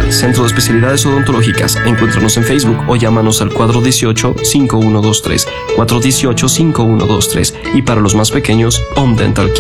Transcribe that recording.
Centro de Especialidades Odontológicas. Encuéntranos en Facebook o llámanos al 418-5123, 418-5123. Y para los más pequeños, Home Dental Care.